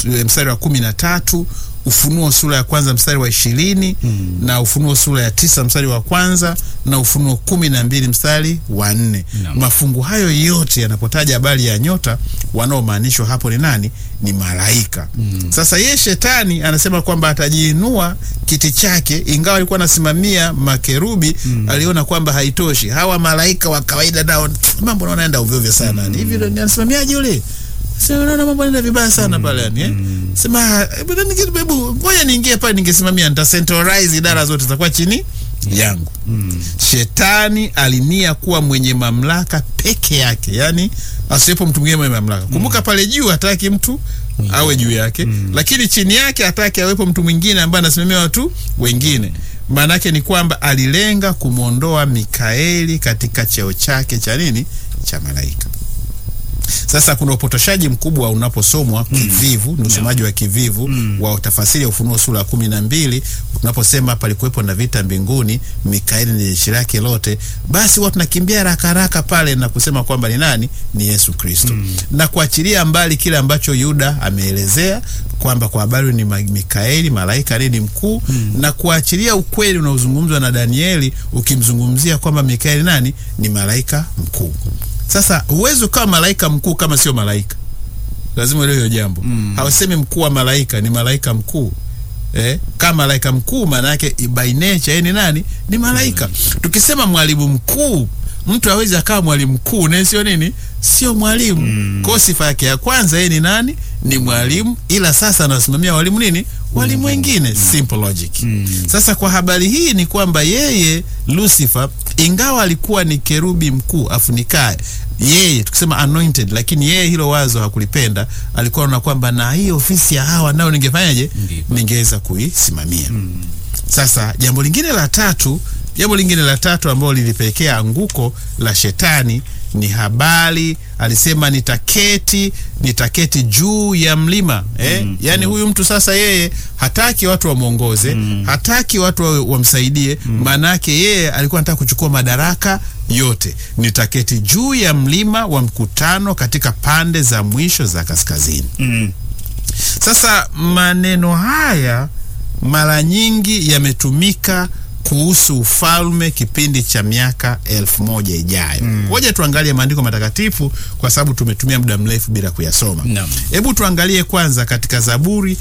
mstari wa 13, Ufunuo sura ya kwanza mstari wa 20, na Ufunuo sura ya 9 mstari wa kwanza, na Ufunuo 12 mstari wa 4. Mafungu hayo yote yanapotaja habari ya nyota, wanaomaanishwa hapo ni nani? Ni malaika. Sasa yeye shetani anasema kwamba atajiinua kiti chake, ingawa alikuwa anasimamia makerubi. Aliona kwamba haitoshi, hawa malaika wa kawaida nao mambo wanaenda ovyo sana. Hivi ndio anasimamiaje yule? Sema naona mambo yanaenda vibaya sana pale yani. Sema hebu ngoja niingie pale ningesimamia, nita centralize idara zote zitakuwa chini yangu. Shetani alinia kuwa mwenye mamlaka peke yake, yani asiwepo mtu mwingine mwenye mamlaka. Kumbuka pale juu hataki mtu awe juu yake, lakini chini yake hataki awepo mtu mwingine ambaye anasimamia watu wengine. Maana yake ni kwamba alilenga kumuondoa Mikaeli katika cheo chake cha nini? Cha malaika. Sasa kuna upotoshaji mkubwa unaposomwa kivivu, ni usomaji wa kivivu wa tafasiri ya Ufunuo sura ya 12, unaposema palikuwepo na vita mbinguni, Mikaeli ni jeshi lake lote. Basi watu nakimbia haraka pale na kusema kwamba ni nani? Ni Yesu Kristo. Na kuachilia mbali kile ambacho Yuda ameelezea kwamba kwa habari ni Mikaeli malaika ni mkuu, na kuachilia ukweli unaozungumzwa na Danieli ukimzungumzia kwamba Mikaeli nani? Ni malaika mkuu. Sasa huwezi kama malaika mkuu kama sio malaika. Lazima leo hiyo jambo. Hawasemi mkuu wa malaika, ni malaika mkuu. Kama malaika mkuu maana yake by nature ni nani? Ni malaika. Tukisema mwalimu mkuu, mtu hawezi akawa mwalimu mkuu na sio nini? Sio mwalimu. Kwa sifa yake ya kwanza yeye ni nani? Ni mwalimu, ila sasa anasimamia walimu nini? Walimu wengine. Simple logic. Sasa kwa habari hii ni kwamba yeye Lucifer, ingawa alikuwa ni kerubi mkuu afunikaye, yeye tukisema anointed, lakini yeye hilo wazo hakulipenda. Alikuwa anaona kwamba na hii ofisi ya hawa nao ningefanyaje? Ningeweza kuisimamia. Sasa jambo lingine la tatu ambalo lilipelekea anguko la shetani ni habari, alisema nitaketi juu ya mlima. Yani huyu mtu sasa yeye hataki watu wamuongoze, hataki watu wamsaidie. Manake yeye alikuwa anataka kuchukua madaraka yote. Nitaketi juu ya mlima wa mkutano katika pande za mwisho za kaskazini. Sasa maneno haya mara nyingi yametumika kuhusu ufalme kipindi cha miaka 1000 ijayo. Ngoja tuangalie maandiko matakatifu kwa sababu tumetumia muda mrefu bila kuyasoma. Hebu tuangalie kwanza katika Zaburi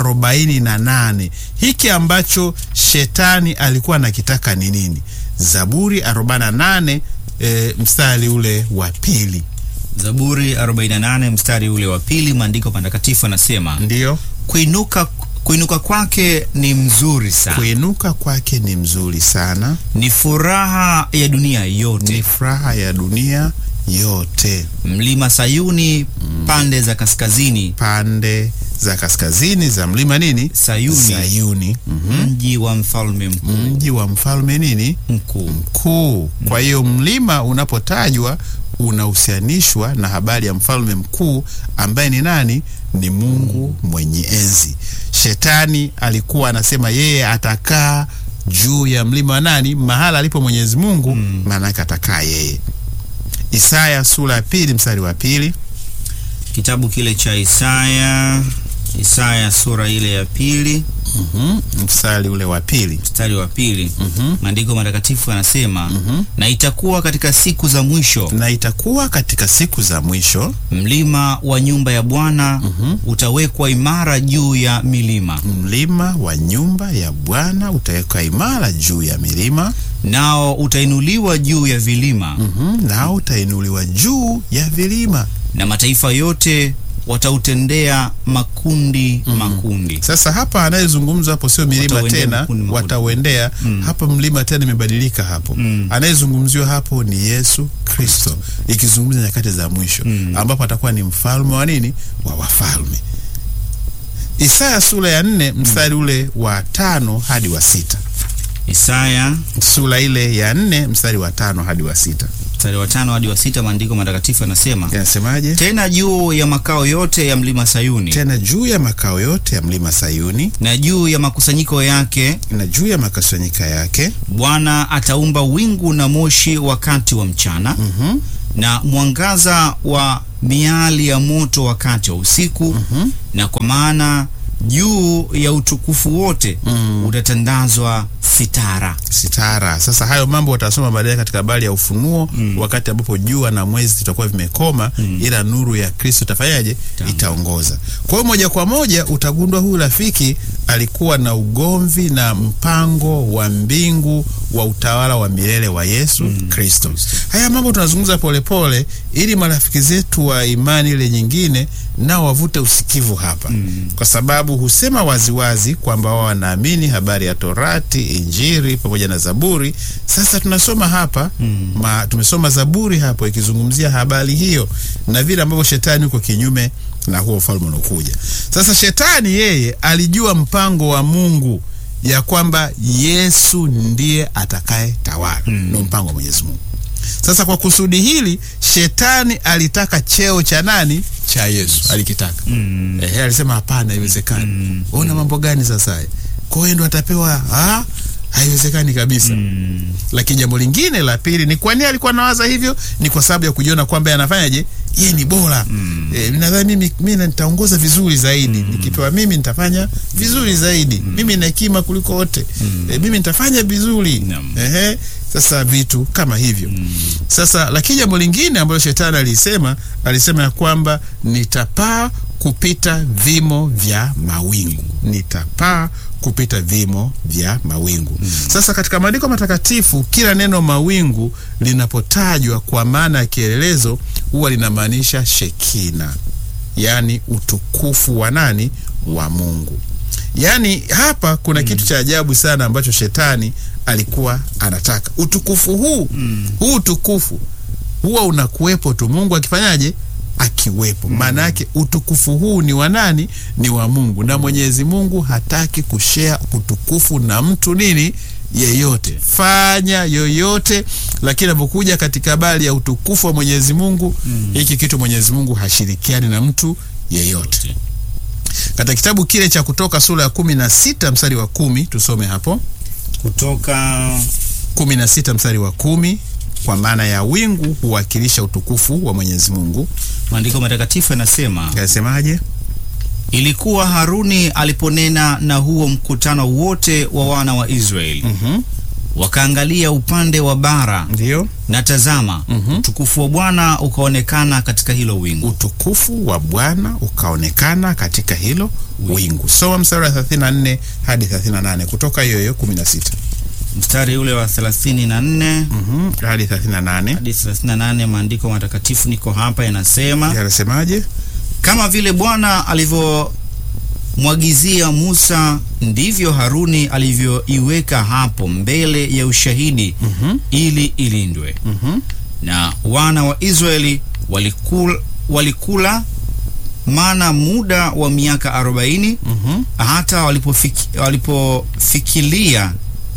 48. Hiki ambacho shetani alikuwa anakitaka ni nini? Zaburi 48 mstari ule wa 2. Zaburi 48 mstari ule wa 2, maandiko matakatifu yanasema, ndio, kuinuka kwake ni mzuri sana. Kuinuka kwake ni mzuri sana. Ni furaha ya dunia yote. Ni furaha ya dunia yote. Mlima Sayuni, pande za kaskazini. Pande za kaskazini za mlima nini? Sayuni. Mji wa mfalme mkuu. Mji wa mfalme nini? Mkuu. Kwa hiyo mlima unapotajwa unahusianishwa na habari ya mfalme mkuu ambaye ni nani? Ni Mungu mwenye enzi. Shetani alikuwa anasema yeye atakaa juu ya mlima wa nani? Mahala alipo Mwenyezi Mungu, maana yake atakaa yeye. Isaya sura ya 2 mstari wa 2. Kitabu kile cha Isaya sura ile ya 2, mstari ule wa 2. Mstari wa 2. Maandiko matakatifu yanasema, na itakuwa katika siku za mwisho. Na itakuwa katika siku za mwisho, mlima wa nyumba ya Bwana utawekwa imara juu ya milima. Mlima wa nyumba ya Bwana utawekwa imara juu ya milima. Nao utainuliwa juu ya vilima. Nao utainuliwa juu ya vilima. Na mataifa yote watautendea makundi. Sasa hapa anayezungumza hapo sio milima tena, watauendea. Hapa mlima tena imebadilika hapo. Anayezungumziwa hapo ni Yesu Kristo, ikizungumza nyakati za mwisho ambapo atakuwa ni mfalme wa nini? Wa wafalme. Isaya sura ya 4 mstari ule wa 5 hadi wa 6. Isaya sura ile ya 4 mstari wa 5 hadi wa 6. Mstari wa 5 hadi wa 6, maandiko matakatifu yanasema, yanasemaje? Tena juu ya makao yote ya mlima Sayuni. Tena juu ya makao yote ya mlima Sayuni. Na juu ya makusanyiko yake. Na juu ya makusanyiko yake. Bwana ataumba wingu na moshi wakati wa mchana. na mwangaza wa miali ya moto wakati wa usiku, na kwa maana juu ya utukufu wote utatandazwa sitara. Sasa hayo mambo watasoma baadaye katika habari ya Ufunuo, wakati ambapo jua na mwezi vitakuwa vimekoma, ila nuru ya Kristo itafanyaje? Itaongoza. Kwa hiyo moja kwa moja utagundua huyu rafiki alikuwa na ugomvi na mpango wa mbingu wa utawala wa milele wa Yesu Kristo. Haya mambo tunazungumza polepole ili marafiki zetu wa imani ile nyingine nao wavute usikivu hapa, kwa sababu husema waziwazi kwamba wao wanaamini habari ya Torati, Injili pamoja na Zaburi. Sasa tunasoma hapa tumesoma Zaburi hapo ikizungumzia habari hiyo na vile ambavyo shetani uko kinyume na huo ufalme unaokuja. Sasa shetani yeye alijua mpango wa Mungu ya kwamba Yesu ndiye atakaye tawala, no mpango wa Mwenyezi Mungu. Sasa kwa kusudi hili shetani alitaka cheo cha nani? Cha Yesu. Alikitaka. Alisema hapana, haiwezekani. Ona mambo gani sasa? Kwa hiyo ndo atapewa? Haiwezekani kabisa. Lakini jambo lingine la pili ni kwa nini alikuwa anawaza hivyo? Ni kwa sababu ya kujiona kwamba anafanyaje? Yeye ni bora. Nadhani mimi nitaongoza vizuri zaidi. Nikipewa mimi nitafanya vizuri zaidi. Mimi nina hekima kuliko wote. Mimi nitafanya vizuri. Sasa vitu kama hivyo. Sasa lakini jambo lingine ambalo shetani alisema ya kwamba nitapaa kupita vimo vya mawingu. Nitapaa kupita vimo vya mawingu. Sasa katika maandiko matakatifu kila neno mawingu linapotajwa kwa maana ya kielelezo huwa linamaanisha Shekina, yani utukufu wa nani? Wa Mungu. Yani hapa kuna kitu cha ajabu sana ambacho shetani alikuwa anataka. Utukufu huu utukufu huwa unakuwepo tu Mungu akifanyaje? Akiwepo. Maana yake utukufu huu ni wa nani? Ni wa Mungu. Na Mwenyezi Mungu hataki kushare utukufu na mtu nini? Yeyote. Fanya yoyote, lakini anapokuja katika habari ya utukufu wa Mwenyezi Mungu, hiki kitu Mwenyezi Mungu hashirikiani na mtu yeyote. Katika kitabu kile cha Kutoka sura ya 16 mstari wa 10, tusome hapo. Kutoka 16 mstari wa 10, kwa maana ya wingu huwakilisha utukufu wa Mwenyezi Mungu. Maandiko matakatifu yanasema, yasemaje? Ilikuwa Haruni aliponena na huo mkutano wote wa wana wa Israeli. Wakaangalia upande wa bara. Ndio. Na tazama, utukufu wa Bwana ukaonekana katika hilo wingu. Utukufu wa Bwana ukaonekana katika hilo wingu. Soma mstari wa 34 hadi 38 kutoka hiyo 16. Mstari ule wa 34 hadi 38. Hadi 38 maandiko matakatifu niko hapa yanasema. Yanasemaje? Kama vile Bwana alivyomwagizia Musa ndivyo Haruni alivyoiweka hapo mbele ya ushahidi ili ilindwe. Na wana wa Israeli walikula mana muda wa miaka 40 hata walipofikilia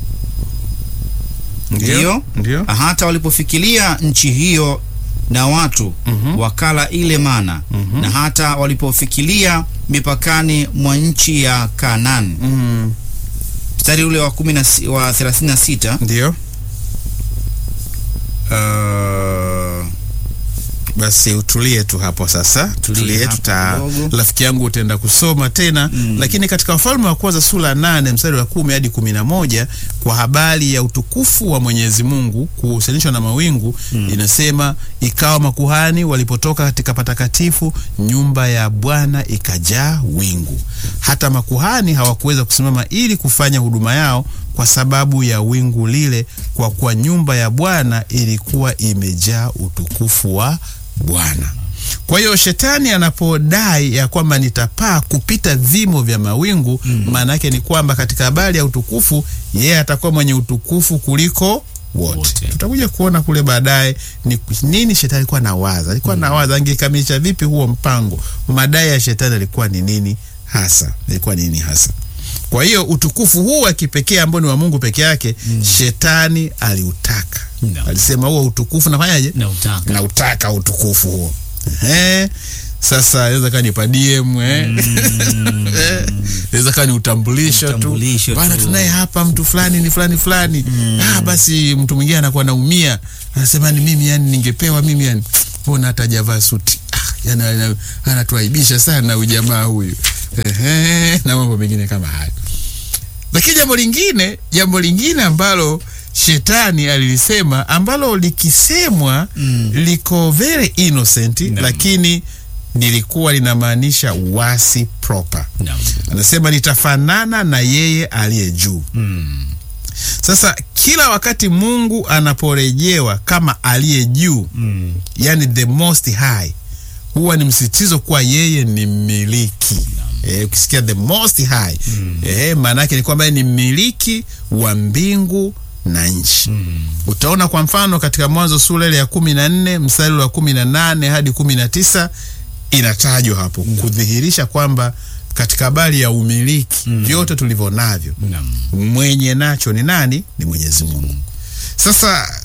Ndio. Hata walipofikilia nchi hiyo na watu wakala ile mana na hata walipofikilia mipakani mwa nchi ya Kanaani. Mstari ule wa 36. Ndio. Basi utulie tu hapo sasa. Tulie rafiki yangu utaenda kusoma tena. Lakini katika Wafalme wa Kwanza sura 8 mstari wa 10 hadi 11 kwa habari ya utukufu wa Mwenyezi Mungu kuhusanishwa na mawingu, inasema ikawa makuhani walipotoka katika patakatifu, nyumba ya Bwana ikajaa wingu. Hata makuhani hawakuweza kusimama ili kufanya huduma yao kwa sababu ya wingu lile, kwa kuwa nyumba ya Bwana ilikuwa imejaa utukufu wa Bwana. Kwa hiyo shetani anapodai ya kwamba nitapaa kupita vimo vya mawingu, maana yake ni kwamba katika habari ya utukufu yeye atakuwa mwenye utukufu kuliko wote. Tutakuja kuona kule baadaye ni nini shetani alikuwa anawaza. Alikuwa anawaza angekamilisha vipi huo mpango. Madai ya shetani alikuwa ni nini hasa? Ilikuwa nini hasa? Kwa hiyo utukufu huu wa kipekee ambao ni wa Mungu peke yake, shetani aliutaka. Alisema huo utukufu nafanyaje? Nautaka utukufu huo. Sasa inaweza kani pa DM inaweza kuwa ni utambulisho tu. Bwana tunaye hapa mtu fulani ni fulani. Basi mtu mwingine anakuwa anaumia. Anasema ni mimi yani ningepewa mimi yani. Mbona hata hajavaa suti? Yani anatuaibisha sana ujamaa huyu. Na mambo mengine kama hayo. Lakini jambo lingine ambalo Shetani alilisema, ambalo likisemwa liko very innocent, lakini nilikuwa linamaanisha uasi proper. Anasema nitafanana na yeye aliye juu. Sasa kila wakati Mungu anaporejewa kama aliye juu, yani the most high, huwa ni msitizo kwa yeye ni mmiliki. Ukisikia the most high, maana yake ni kwamba ni mmiliki wa mbingu na nchi. Utaona kwa mfano katika Mwanzo sura ile ya 14 mstari wa 18 hadi 19 inatajwa hapo kudhihirisha kwamba katika habari ya umiliki vyote tulivyo navyo mwenye nacho ni nani? Ni Mwenyezi Mungu. Sasa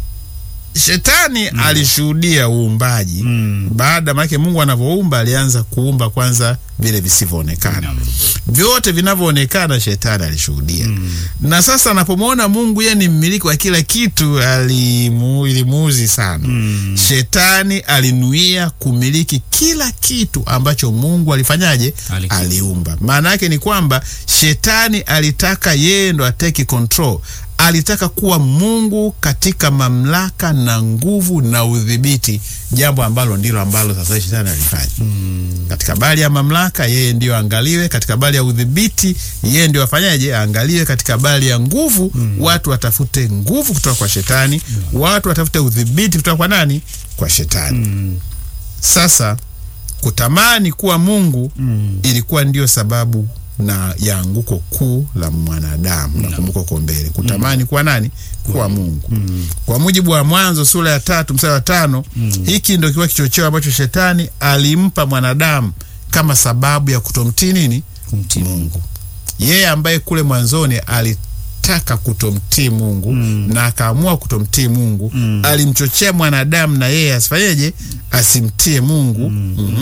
Shetani alishuhudia uumbaji. Baada maana Mungu anavyoumba alianza kuumba kwanza vile visivyoonekana. Vyote vinavyoonekana Shetani alishuhudia. Na sasa anapomwona Mungu yeye ni mmiliki wa kila kitu, ilimuuzi sana. Shetani alinuia kumiliki kila kitu ambacho Mungu alifanyaje? Aliumba. Maana yake ni kwamba Shetani alitaka yeye ndo atake control. Alitaka kuwa Mungu katika mamlaka na nguvu na udhibiti, jambo ambalo ndilo ambalo sasa Shetani alifanya. Katika habari ya mamlaka yeye ndio angaliwe, katika habari ya udhibiti yeye ndio afanyaje? Angaliwe, katika habari ya nguvu watu watafute nguvu kutoka kwa Shetani, watu watafute udhibiti kutoka kwa nani? Kwa Shetani. Sasa kutamani kuwa Mungu ilikuwa ndio sababu na ya anguko kuu la mwanadamu. Nakumbuka kwa mbele kutamani kuwa nani? Kuwa Mungu. Kwa mujibu wa Mwanzo sura ya 3 mstari wa 5, hiki ndio kiwa kichocheo ambacho Shetani alimpa mwanadamu kama sababu ya kutomtii nini? Kumtii Mungu. Yeye ambaye kule mwanzoni alitaka kutomtii Mungu na akaamua kutomtii Mungu, alimchochea mwanadamu na yeye asifanyeje? Asimtie Mungu.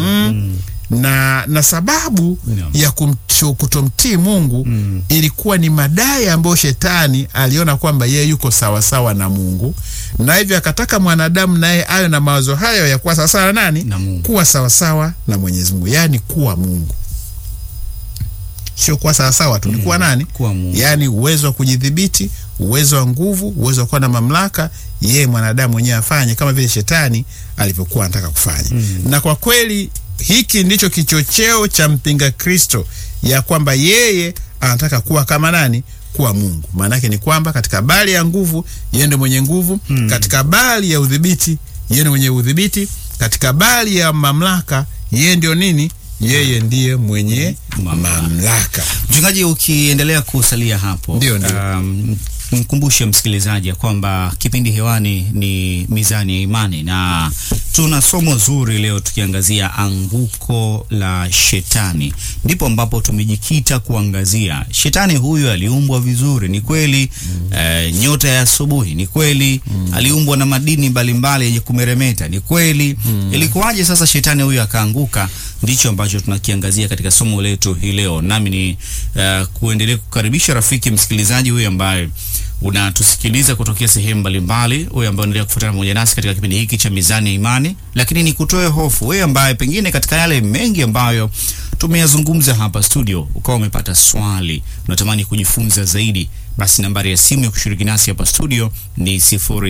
Na sababu ya kutomtii Mungu ilikuwa ni madai ambayo Shetani aliona kwamba yeye yuko sawa sawa na Mungu, na hivyo akataka mwanadamu naye awe na mawazo hayo ya kuwa sawa sawa na nani? Kuwa sawa sawa na Mwenyezi Mungu, yani kuwa Mungu. Sio kuwa sawa sawa tu, ni kuwa nani? Kuwa Mungu. Yani uwezo wa kujidhibiti, uwezo wa nguvu, uwezo wa kuwa na mamlaka, yeye mwanadamu mwenyewe afanye kama vile Shetani alivyokuwa anataka kufanya. Na kwa kweli hiki ndicho kichocheo cha mpinga Kristo, ya kwamba yeye anataka kuwa kama nani? Kuwa Mungu. Maana yake ni kwamba katika habari ya nguvu yeye ndiye mwenye nguvu, katika habari ya udhibiti yeye ndiye mwenye udhibiti, katika habari ya mamlaka yeye ndio nini? Yeye ndiye mwenye mamlaka. Mchungaji, ukiendelea kusalia hapo, mkumbushe msikilizaji kwamba kipindi hewani ni Mizani ya Imani, na tuna somo zuri leo tukiangazia anguko la Shetani. Ndipo ambapo tumejikita kuangazia Shetani huyu aliumbwa vizuri, ni kweli. Nyota ya asubuhi, ni kweli. Aliumbwa na madini mbalimbali yenye kumeremeta, ni kweli. Ilikuwaje sasa Shetani huyu akaanguka? Ndicho ambacho tunakiangazia katika somo letu hii leo. Nami ni kuendelea kukaribisha rafiki msikilizaji huyu ambaye unatusikiliza kutokea sehemu mbalimbali, wewe ambaye unaendelea kufuatana pamoja nasi katika kipindi hiki cha Mizani ya Imani. Lakini ni kutoe hofu wewe ambaye pengine katika yale mengi ambayo tumeyazungumza hapa studio ukawa umepata swali, unatamani kujifunza zaidi, basi nambari ya simu ya kushiriki nasi hapa studio ni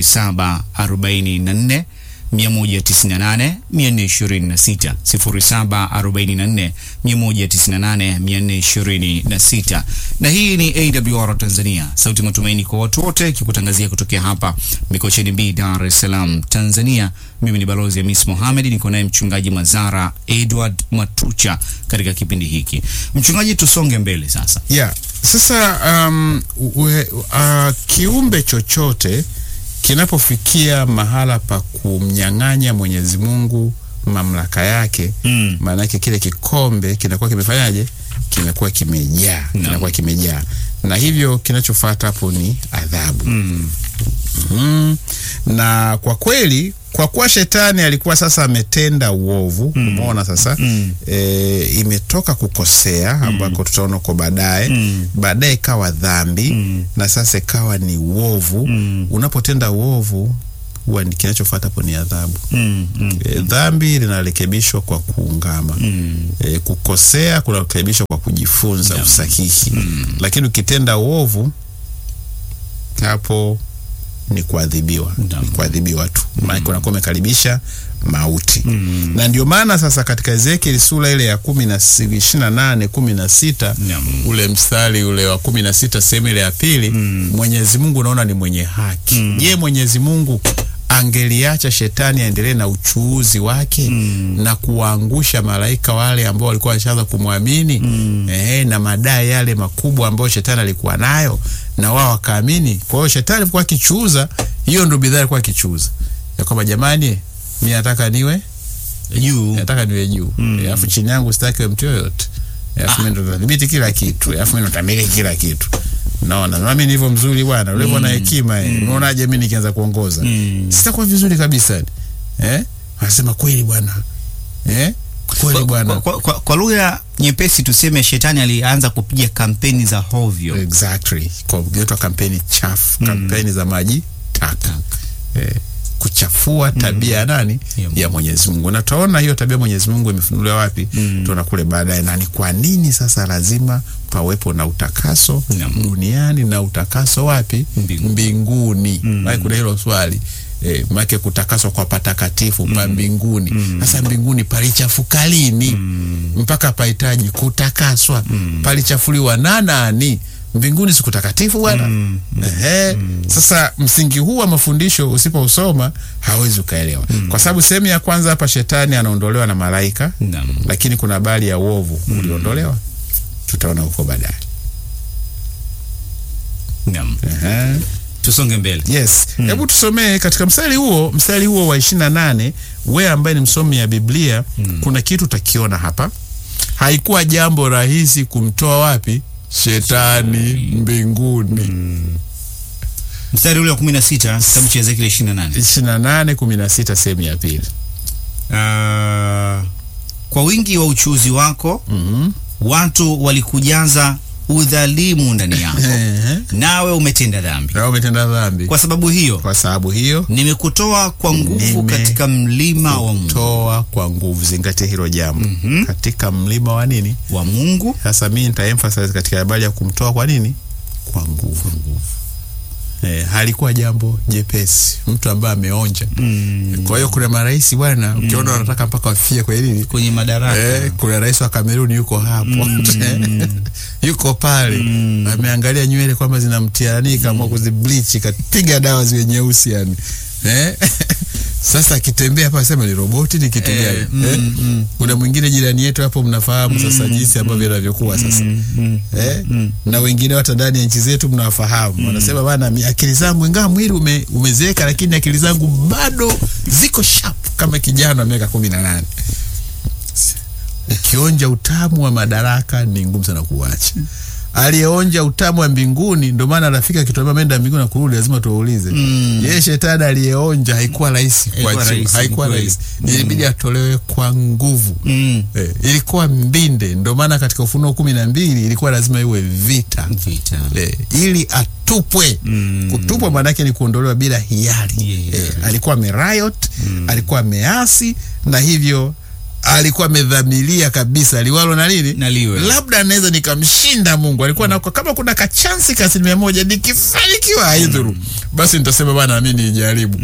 0744 198 426, 0744 198 426. Na hii ni AWR Tanzania, sauti matumaini kwa watu wote, kikutangazia kutokea hapa Mikocheni B, Dar es Salaam, Tanzania. Mimi ni Balozi Hamis Mohamed, niko naye Mchungaji Mazara Edward Matucha katika kipindi hiki. Mchungaji, tusonge mbele sasa. Sasa kiumbe chochote kinapofikia mahala pa kumnyang'anya Mwenyezi Mungu mamlaka yake, maana yake kile kikombe kinakuwa kimefanyaje? Kinakuwa kimejaa, kinakuwa kimejaa, na hivyo kinachofuata hapo ni adhabu. Na kwa kweli Kwa kuwa shetani alikuwa sasa ametenda uovu, umeona sasa, imetoka kukosea ambako tutaona kwa baadaye, baadaye ikawa dhambi, na sasa ikawa ni uovu. Unapotenda uovu, huwa ni kinachofuata hapo ni adhabu. Dhambi linarekebishwa kwa kuungama. Kukosea kunarekebishwa kwa kujifunza usahihi. Lakini ukitenda uovu, hapo ni kuadhibiwa. Ni kuadhibiwa tu. Maana unakuwa umekaribisha mauti. Na ndio maana sasa katika Ezekiel sura ile ya 28:16, ule mstari ule wa 16 sehemu ile ya pili, Mwenyezi Mungu unaona ni mwenye haki. Je, Mwenyezi Mungu angeliacha shetani aendelee na uchuuzi wake na kuwaangusha malaika wale ambao walikuwa washaanza kumwamini, na madai yale makubwa ambayo shetani alikuwa nayo, na wao wakaamini? Kwa hiyo shetani alikuwa akichuuza, hiyo ndio bidhaa alikuwa akichuuza, ya kwamba jamani, mimi nataka niwe juu, nataka niwe juu, alafu chini yangu sitaki mtu yoyote, alafu mimi ndo nadhibiti kila kitu, alafu mimi ndo nitamiliki kila kitu. Naona mimi nilivyo mzuri bwana, ulivyo na hekima, unaonaje mimi nikianza kuongoza? Sitakuwa vizuri kabisa. Anasema kweli bwana. Kweli bwana. Kwa lugha nyepesi tuseme shetani alianza kupiga kampeni za hovyo. Exactly. Kwa kuitwa kampeni chafu, kampeni za maji taka. Kuchafua tabia nani? Ya Mwenyezi Mungu. Na tunaona hiyo tabia Mwenyezi Mungu imefunuliwa wapi? Tunaona kule baadaye. Na ni kwa nini sasa lazima pawepo na utakaso duniani na utakaso wapi? Mbinguni. Maana kuna hilo swali. Maana kutakaswa kwa patakatifu pa mbinguni. Sasa mbinguni palichafuka lini? Mpaka pahitaji kutakaswa. Palichafuliwa na nani? Mbinguni siku takatifu bwana. Sasa msingi huu wa mafundisho usipousoma hawezi ukaelewa. Kwa sababu sehemu ya kwanza hapa shetani anaondolewa na malaika, lakini kuna habari ya uovu uliondolewa. Tutaona huko baadaye. Tusonge mbele. Yes. Hebu tusomee katika mstari huo wa 28, wewe ambaye ni msomi ya Biblia, kuna kitu utakiona hapa. Haikuwa jambo rahisi kumtoa wapi? Shetani mbinguni. Mstari ule wa 16 kitabu cha Ezekiel 28:16 sehemu ya pili. Kwa wingi wa uchuzi wako watu walikujaza udhalimu ndani yako, nawe umetenda dhambi. Kwa sababu hiyo nimekutoa kwa nguvu katika mlima wa Mungu. Toa kwa nguvu, zingatia hilo jambo. Katika mlima wa nini? Wa Mungu. Sasa mimi nitaemphasize katika habari ya kumtoa kwa nini? Kwa nguvu. Halikuwa jambo jepesi, mtu ambaye ameonja. Kwa hiyo kuna marais bwana, ukiona wanataka mpaka wafie kwa nini? Kwenye madaraka. Kuna rais wa Kameruni yuko hapo. Yuko pale. Ameangalia nywele kwamba zinamtia nani, kama kuzibleach, kapiga dawa ziwe nyeusi yani. Sasa akitembea hapa sema ni roboti nikitembea. Kuna mwingine jirani yetu hapo, mnafahamu sasa jinsi ambavyo vinavyokuwa sasa. Na wengine hata ndani ya nchi zetu mnawafahamu. Wanasema bana, akili zangu ingawa mwili umezeeka, lakini akili zangu bado ziko sharp kama kijana wa miaka 18. Ukionja utamu wa madaraka ni ngumu sana kuacha. Aliyeonja utamu wa mbinguni, ndio maana rafiki akituambia ameenda mbinguni na kurudi lazima tuwaulize. Yeye shetani aliyeonja haikuwa rahisi kuacha. Haikuwa rahisi. Ilibidi atolewe kwa nguvu. Ilikuwa mbinde. Ndio maana katika Ufunuo 12 ilikuwa lazima iwe vita. Ili atupwe. Kutupwa maana yake ni kuondolewa bila hiari. Alikuwa riot, alikuwa ameasi, na hivyo alikuwa amedhamiria kabisa liwalo na lini naliwe. Labda naweza nikamshinda Mungu. Alikuwa na kama kuna kachansi ka 1% nikifanikiwa haidhuru. Basi nitasema bwana mimi nijaribu.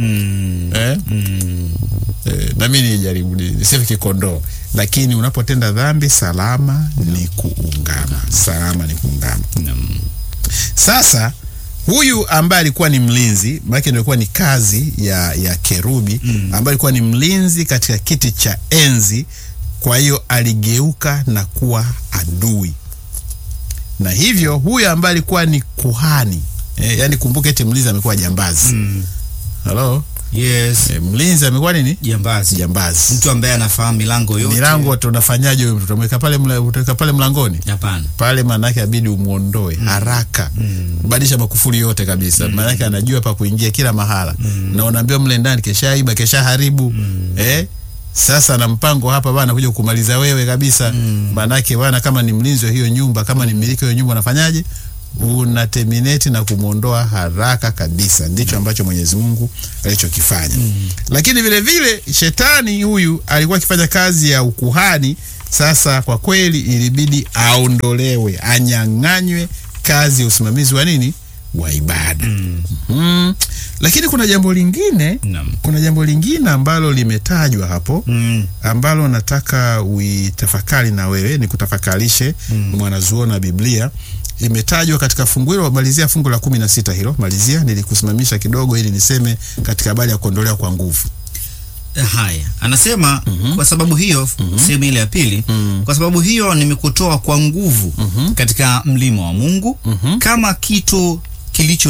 Na mimi nijaribu nisife kikondoo. Lakini unapotenda dhambi, salama ni kuungama. Salama ni kuungama. Sasa huyu ambaye alikuwa ni mlinzi, maana ndio ilikuwa ni kazi ya kerubi, ambaye alikuwa ni mlinzi katika kiti cha enzi. Kwa hiyo aligeuka na kuwa adui. Na hivyo huyu ambaye alikuwa ni kuhani, yani kumbuke eti mlinzi amekuwa jambazi. Hello? Yes. Mlinzi amekuwa nini? Jambazi. Mtu ambaye anafahamu milango yote. Milango tunafanyaje wewe? Tutamweka pale mlangoni? Hapana. Pale maana yake abidi umuondoe haraka. Badilisha makufuli yote kabisa. Maana yake anajua pa kuingia kila mahala. Na unaambiwa mle ndani keshaiba, keshaharibu. Sasa na mpango hapa bana kuja kumaliza wewe kabisa. Maana yake bana, kama ni mlinzi wa hiyo nyumba, kama ni mmiliki wa hiyo nyumba, unafanyaje? Una terminate na kumuondoa haraka kabisa. Ndicho ambacho Mwenyezi Mungu alichokifanya. Lakini vile vile shetani huyu alikuwa akifanya kazi ya ukuhani. Sasa kwa kweli ilibidi aondolewe, anyang'anywe kazi ya usimamizi wa nini? Wa ibada. Lakini kuna jambo lingine, ambalo limetajwa hapo, ambalo nataka uitafakari na wewe, nikutafakarishe mwanazuoni wa Biblia. Imetajwa katika fungu hilo, malizia fungu la 16 hilo. Malizia, nilikusimamisha kidogo ili niseme katika habari ya kuondolewa kwa nguvu. Haya, anasema kwa sababu hiyo, sehemu ile ya pili, kwa sababu hiyo nimekutoa kwa nguvu katika mlima wa Mungu kama kitu kilicho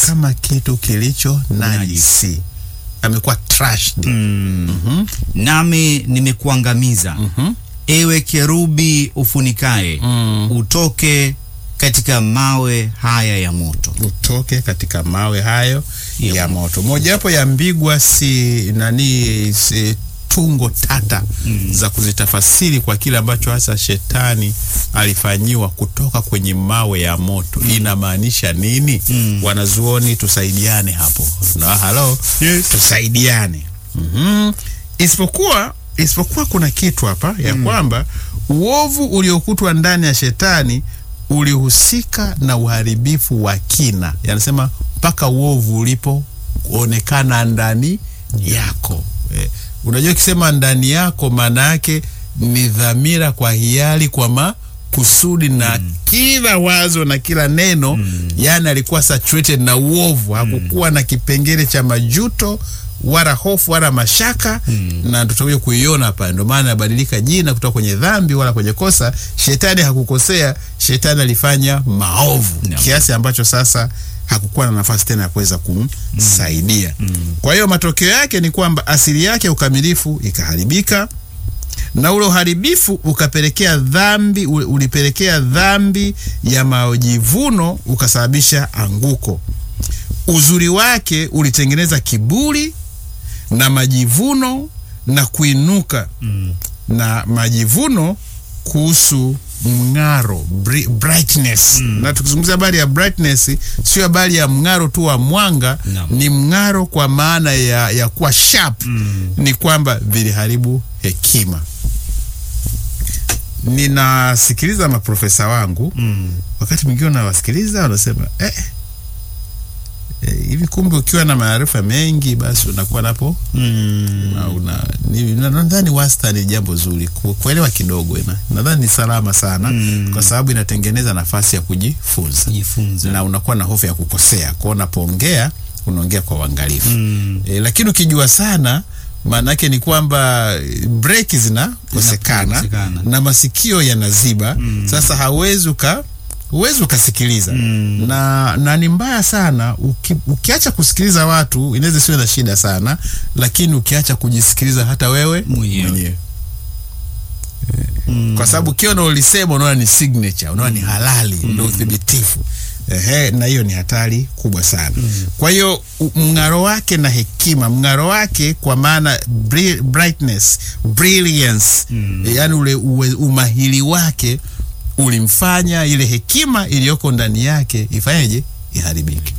najisi. Amekuwa trashed. Nami nimekuangamiza. Ewe kerubi ufunikae, utoke katika mawe haya ya moto. Ya moto. Moja hapo ya mbigwa si tungo tata za kuzitafasiri kwa kile ambacho hasa shetani alifanyiwa kutoka kwenye mawe ya moto. Inamaanisha nini? Wanazuoni tusaidiane hapo. Tusaidiane. Isipokuwa kuna kitu hapa ya kwamba uovu uliokutwa ndani ya shetani ulihusika na uharibifu wa kina. Yanasema mpaka uovu ulipoonekana ndani yako. Unajua kisema ndani yako, maana yake ni dhamira, kwa hiari, kwa makusudi, na kila wazo na kila neno. Yani alikuwa saturated na uovu. Hakukuwa na kipengele cha majuto wala hofu wala mashaka. Na tutakuja kuiona hapa. Ndio maana abadilika jina kutoka kwenye dhambi wala kwenye kosa. Shetani hakukosea, shetani alifanya maovu kiasi ambacho sasa hakukuwa na nafasi tena ya kuweza kumsaidia. Kwa hiyo matokeo yake ni kwamba asili yake ukamilifu ikaharibika, na ule uharibifu ulipelekea dhambi ya majivuno, ukasababisha anguko. Uzuri wake ulitengeneza kiburi na majivuno na kuinuka. Na majivuno kuhusu mng'aro, brightness. Na tukizungumzia habari ya brightness, sio habari ya mng'aro tu wa mwanga, ni mng'aro kwa maana ya kuwa sharp. Ni kwamba viliharibu hekima. Ninasikiliza maprofesa wangu, wakati mwingine nawasikiliza wanasema hivi kumbe ukiwa na maarifa mengi basi unakuwa napo nadhani wastani jambo zuri kuelewa kidogo. Nadhani ni salama sana kwa sababu inatengeneza nafasi ya kujifunza. Na unakuwa na hofu ya kukosea. Kwa unapoongea unaongea kwa uangalifu. Lakini ukijua sana, maana yake ni kwamba break zinakosekana na masikio yanaziba. Sasa huwezi ukasikiliza. Na ni mbaya sana ukiacha kusikiliza watu, inaweza siwe na shida sana, lakini ukiacha kujisikiliza hata wewe mwenyewe. Kwa sababu kiona ulisema, unaona ni signature, unaona ni halali, ndio udhibitifu. Na hiyo ni hatari kubwa sana. Kwa hiyo mng'aro wake na hekima, mng'aro wake kwa maana brightness, brilliance, yani ule umahiri wake ulimfanya ile hekima iliyoko ndani yake ifanyeje? Iharibike.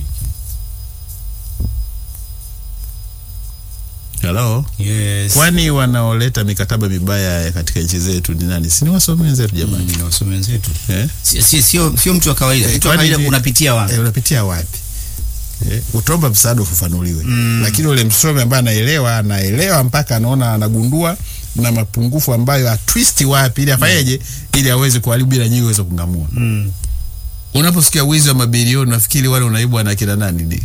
Hello? Yes. Kwani wanaoleta mikataba mibaya katika nchi zetu ni nani? Si ni wasomi wenzetu jamani? Ni wasomi wenzetu. Sio mtu wa kawaida. Mtu wa kawaida unapitia wapi? Unapitia wapi? Utomba msaada ufafanuliwe. Lakini ule msomi ambaye anaelewa mpaka anaona, anagundua na mapungufu ambayo atwist wapi ili afanyeje, ili aweze kuharibu bila nyinyi uweze kungamua. Unaposikia wizi wa mabilioni, nafikiri wale unaibwa na kila nani?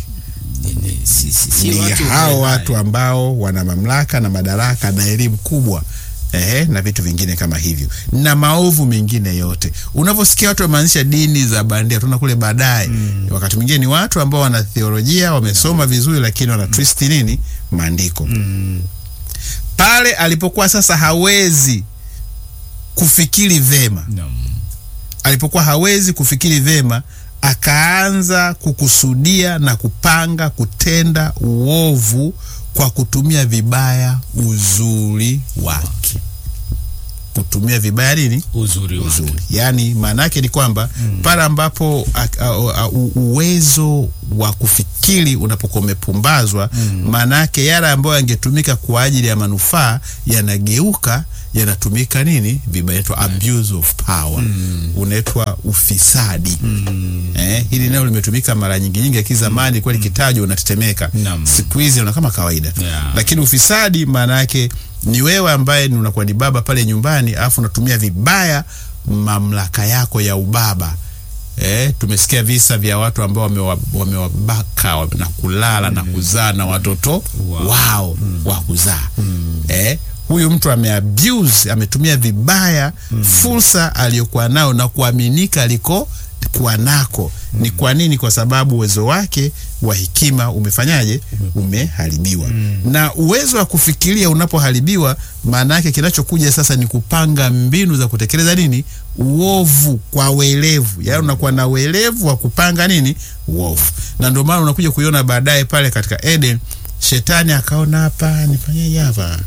Ni hao watu ambao wana mamlaka na madaraka na elimu kubwa, na vitu vingine kama hivyo na maovu mengine yote. Unavyosikia watu wamaanisha dini za bandia, tuna kule baadaye wakati mwingine ni watu ambao wana theolojia, wamesoma vizuri, lakini wana twist nini maandiko. Pale alipokuwa sasa hawezi kufikiri vema, alipokuwa hawezi kufikiri vema, akaanza kukusudia na kupanga kutenda uovu kwa kutumia vibaya uzuri wake. Kutumia vibaya nini? Uzuri. Yani maana yake ni kwamba pale ambapo uwezo wa kufikiri unapokuwa umepumbazwa, maana yake yale ambayo yangetumika kwa ajili ya manufaa yanageuka yanatumika nini? Vibaya, inaitwa abuse of power. Unaitwa ufisadi. Hili neno limetumika mara nyingi kizamani, kwa likitajwa unatetemeka. Siku hizi unaona kama kawaida. Lakini ufisadi maana yake ni wewe ambaye unakuwa ni baba pale nyumbani, afu unatumia vibaya mamlaka yako ya ubaba. Tumesikia visa vya watu ambao wamewabaka na kulala na kuzaa na watoto wao wa kuzaa. Huyu mtu ameabuse, ametumia vibaya fursa aliyokuwa nao na kuaminika alikokuwa nako. Ni kwa nini? Kwa sababu uwezo wake wa hekima umefanyaje? Umeharibiwa. Na uwezo wa kufikiria unapoharibiwa, maana yake kinachokuja sasa ni kupanga mbinu za kutekeleza nini? Uovu kwa uelevu. Yaani unakuwa na uelevu wa kupanga nini? Uovu. Na ndio maana unakuja kuiona baadaye pale katika Eden, shetani akaona hapa nifanyaje hapa?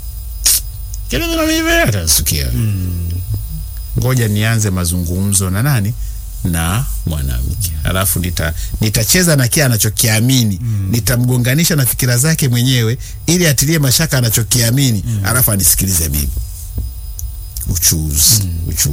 Ngoja nianze mazungumzo na nani? Na mwanamke. Alafu nitacheza na kile anachokiamini. Nitamgonganisha na fikira zake mwenyewe ili atilie mashaka anachokiamini. Alafu anisikilize mimi. Uchuzi.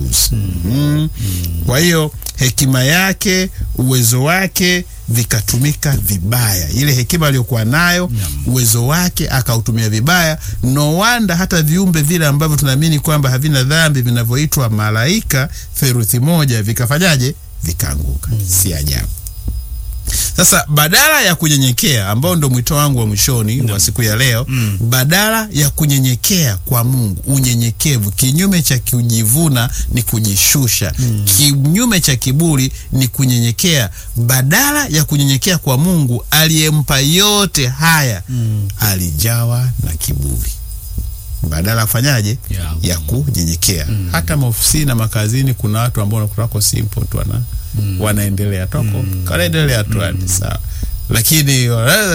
Kwa hiyo hekima yake, uwezo wake vikatumika vibaya. Ile hekima aliyokuwa nayo, uwezo wake akautumia vibaya. No wonder hata viumbe vile ambavyo tunaamini kwamba havina dhambi vinavyoitwa malaika, theluthi moja vikafanyaje? Vikaanguka. Si ajabu. Sasa badala ya kunyenyekea, ambao ndo mwito wangu wa mwishoni wa siku ya leo, badala ya kunyenyekea kwa Mungu, unyenyekevu, kinyume cha kujivuna ni kujishusha, kinyume cha kiburi ni kunyenyekea. Badala ya kunyenyekea kwa Mungu aliyempa yote haya, alijawa na kiburi. Badala kufanyaje? Ya kunyenyekea. Hata maofisini na makazini kuna watu ambao wako simple tu wanaendelea toko kanaendelea tu sawa, lakini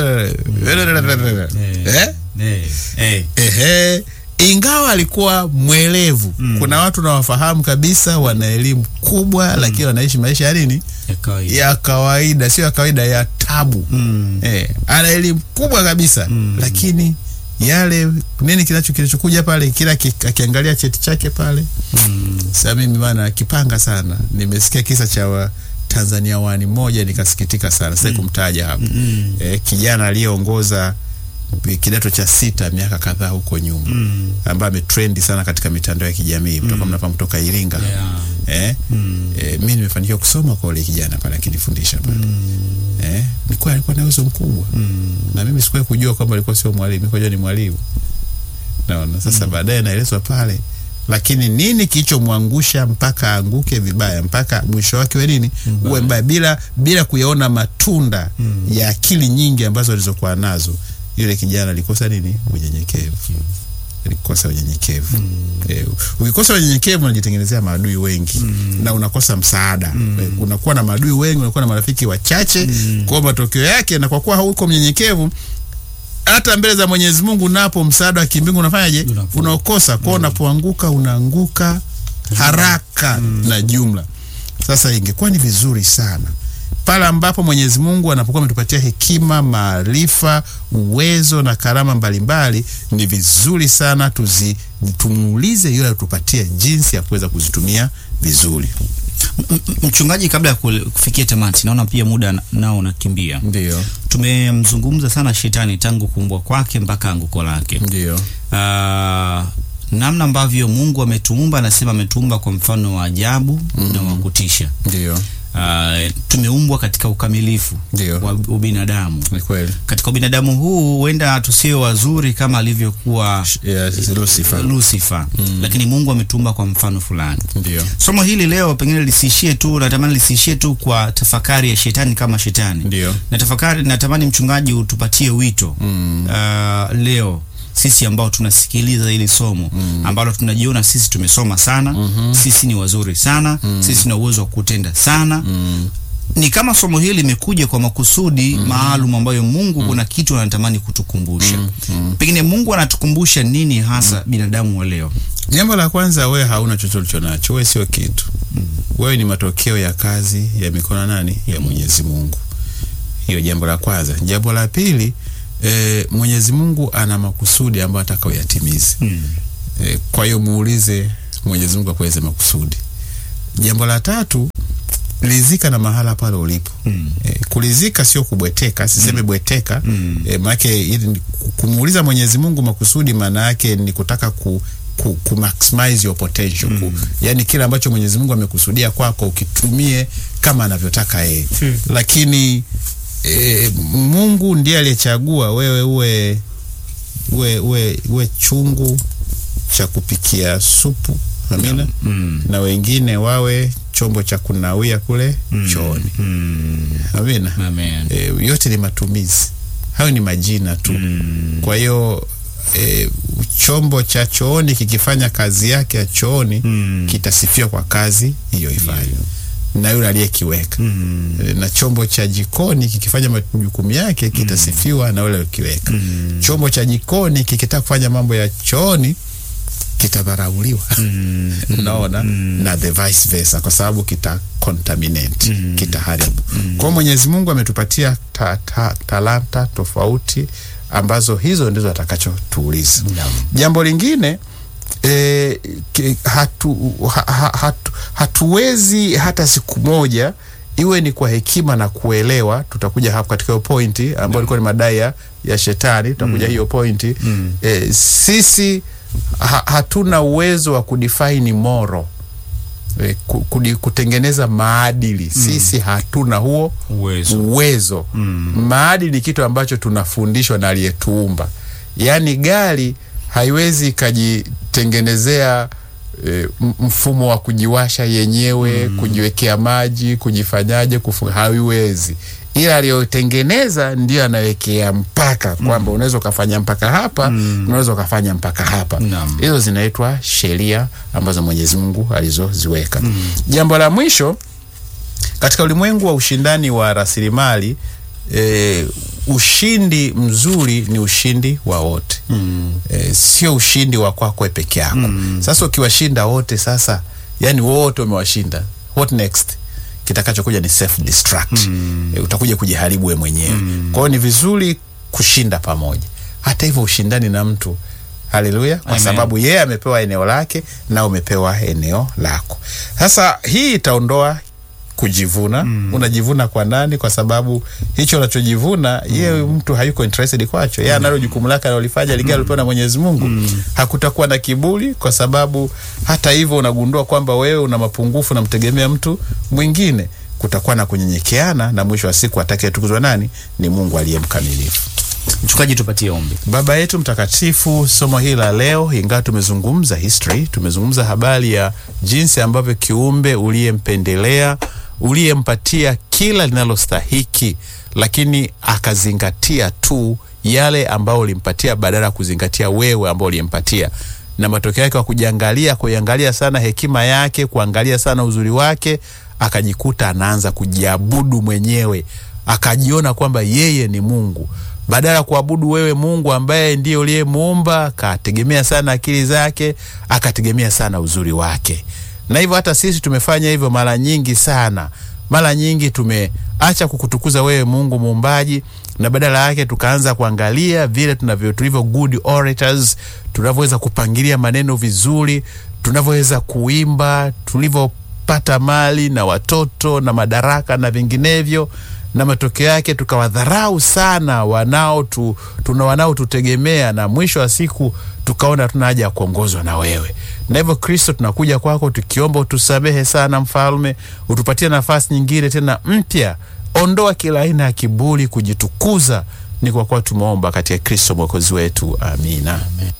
ingawa alikuwa mwelevu. Kuna watu nawafahamu kabisa wana elimu kubwa, lakini wanaishi maisha ya nini? Ya kawaida, sio ya kawaida, ya tabu. Ana elimu kubwa kabisa, lakini yale nini kinachokuja pale, kila akiangalia cheti chake pale. Sasa mimi maana kipanga sana. Nimesikia kisa cha Tanzania wani moja nikasikitika sana. Sasa kumtaja hapo. Kijana aliyeongoza kidato cha 6 miaka kadhaa huko nyuma, ambaye ametrendi sana katika mitandao ya kijamii. Mtoka mnafahamu kutoka Iringa. Mimi nimefanikiwa kusoma kwa yule kijana pale akinifundisha pale. Alikuwa na uwezo mkubwa. Na mimi sikuwahi kujua kwamba alikuwa sio mwalimu, kwa ni mwalimu. Naona sasa baadaye naelezwa pale, lakini nini kilichomwangusha mpaka aanguke vibaya, mpaka mwisho wake wewe nini? Uwe mbaya bila kuyaona matunda ya akili nyingi ambazo alizokuwa nazo. Yule kijana alikosa nini? Unyenyekevu. Alikosa unyenyekevu. Ukikosa unyenyekevu unajitengenezea maadui wengi na unakosa msaada. Unakuwa na maadui wengi, unakuwa na marafiki wachache. Kwa matokeo yake, na kwa kuwa hauko mnyenyekevu, hata mbele za Mwenyezi Mungu napo msaada wa kimbingu unafanyaje? Unaokosa. Kwa unapoanguka unaanguka haraka na jumla. Sasa ingekuwa ni vizuri sana pale ambapo Mwenyezi Mungu anapokuwa ametupatia hekima, maarifa, uwezo na karama mbalimbali, ni vizuri sana tumuulize yule atupatie jinsi ya kuweza kuzitumia vizuri. Mchungaji, kabla ya kufikia tamati, naona pia muda nao unakimbia. Ndio. Tumemzungumza sana shetani tangu kuumbwa kwake mpaka anguko lake. Ndio. namna ambavyo Mungu ametuumba, anasema ametuumba kwa mfano wa ajabu na wa kutisha. Ndio. Tumeumbwa katika ukamilifu wa ubinadamu. Ni kweli. Katika ubinadamu huu huenda tusiwe wazuri kama alivyokuwa Lucifer. Lakini Mungu ametuumba kwa mfano fulani. Ndio. Somo hili leo pengine lisiishie tu, natamani lisiishie tu kwa tafakari ya shetani kama shetani. Ndio. Natamani mchungaji utupatie wito leo sisi ambao tunasikiliza hili somo, ambalo tunajiona sisi tumesoma sana, sisi ni wazuri sana, sisi tuna uwezo wa kutenda sana. Ni kama somo hili limekuja kwa makusudi maalum ambayo Mungu kuna kitu anatamani kutukumbusha. Pengine Mungu anatukumbusha nini hasa binadamu wa leo? Jambo la kwanza, wewe hauna chochote nacho. Wewe sio kitu. Wewe ni matokeo ya kazi ya mikono nani? Ya Mwenyezi Mungu. Hiyo jambo la kwanza. Jambo la pili, Mwenyezi Mungu ana makusudi ambayo atakayoyatimiza. Kwa hiyo muulize Mwenyezi Mungu akuweze makusudi. Jambo la tatu, ridhika na mahala pale ulipo. Kulizika sio kubweteka, siseme bweteka. Maana kumuuliza Mwenyezi Mungu makusudi maana yake ni kutaka ku maximize your potential. Yani kile ambacho Mwenyezi Mungu amekusudia kwako ukitumie kama anavyotaka yeye. Lakini Mungu ndiye aliyechagua wewe uwe chungu cha kupikia supu, amina, na wengine wawe chombo cha kunawia kule chooni, amina. Amen. Yote ni matumizi, hayo ni majina tu. Kwa hiyo chombo cha chooni kikifanya kazi yake ya chooni, kitasifiwa kwa kazi hiyo ifanye na yule aliyekiweka. Na chombo cha jikoni kikifanya majukumu yake, kitasifiwa na yule aliyekiweka. Chombo cha jikoni kikitaka kufanya mambo ya chooni, kitadharauliwa. Unaona? Na the vice versa, kwa sababu kita contaminate, kitaharibu. Kwa Mwenyezi Mungu ametupatia talanta tofauti ambazo hizo ndizo atakachotuuliza. Jambo lingine, hatuwezi hata siku moja, iwe ni kwa hekima na kuelewa. Tutakuja hapo katika hiyo pointi ambayo ilikuwa ni madai ya shetani, tutakuja hiyo pointi. Sisi hatuna uwezo wa kudefine moral, kutengeneza maadili. Sisi hatuna huo uwezo. Maadili ni kitu ambacho tunafundishwa na aliyetuumba. Yani gari haiwezi kujitengenezea mfumo wa kujiwasha yenyewe, kujiwekea maji, kujifanyaje, haiwezi. Ila aliyotengeneza ndio anawekea mpaka, kwamba unaweza kufanya mpaka hapa, unaweza kufanya mpaka hapa. Hizo zinaitwa sheria ambazo Mwenyezi Mungu alizoziweka. Jambo la mwisho, katika ulimwengu wa ushindani wa rasilimali, ushindi mzuri ni ushindi wa wote. Sio ushindi wa kwako peke yako. Sasa ukiwashinda wote, sasa yani wote umewashinda, what next? Kitakachokuja ni self destruct. Utakuja kujiharibu wewe mwenyewe. Kwa hiyo ni vizuri kushinda pamoja. Hata hivyo ushindani na mtu, haleluya, kwa sababu yeye amepewa eneo lake na umepewa eneo lako. Sasa hii itaondoa kujivuna. Unajivuna kwa nani? Kwa sababu hicho unachojivuna yeye mtu hayuko interested kwacho. Yeye analo jukumu lake analolifanya ligalo alipewa na Mwenyezi Mungu. Hakutakuwa na kiburi, kwa sababu hata hivyo unagundua kwamba wewe una mapungufu na mtegemea mtu mwingine. Kutakuwa na kunyenyekeana, na mwisho wa siku atakayetukuzwa nani? Ni Mungu aliyemkamilifu. Mchungaji, tupatie ombi. Baba yetu mtakatifu, somo hili la leo, ingawa tumezungumza history, tumezungumza habari ya jinsi ambavyo kiumbe uliyempendelea, uliyempatia kila linalostahiki, lakini akazingatia tu yale ambao ulimpatia badala kuzingatia wewe ambao uliyempatia. Na matokeo yake kuangalia sana hekima yake, kuangalia sana uzuri wake, akajikuta anaanza kujiabudu mwenyewe, akajiona kwamba yeye ni Mungu. Badala kuabudu wewe Mungu ambaye ndiye uliyemuumba, akategemea sana akili zake, akategemea sana uzuri wake. Na hivyo hata sisi tumefanya hivyo mara nyingi sana. Mara nyingi tumeacha kukutukuza wewe Mungu muumbaji, na badala yake tukaanza kuangalia vile tulivyo good orators, tunavyoweza kupangilia maneno vizuri, tunavyoweza kuimba, tulivyopata mali na watoto na madaraka na vinginevyo. na matokeo yake tukawadharau sana wanaotutegemea, na mwisho wa siku tukaona tuna haja ya kuongozwa na wewe. Na hivyo Kristo, tunakuja kwako tukiomba utusamehe sana Mfalme, utupatie nafasi nyingine tena mpya. Ondoa kila aina ya kiburi, kujitukuza. Ni kwa kuwa tumeomba katika Kristo Mwokozi wetu. Amina. Amen.